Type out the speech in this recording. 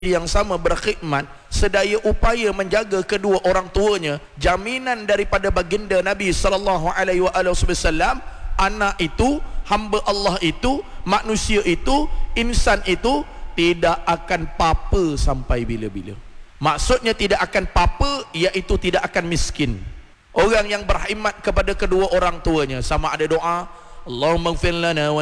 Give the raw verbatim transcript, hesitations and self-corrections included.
yang sama berkhidmat sedaya upaya menjaga kedua orang tuanya, jaminan daripada baginda Nabi sallallahu alaihi wasallam, anak itu, hamba Allah itu, manusia itu, insan itu tidak akan papa sampai bila-bila. Maksudnya tidak akan papa, iaitu tidak akan miskin. Orang yang berkhidmat kepada kedua orang tuanya, sama ada doa Allahumma ighfir lana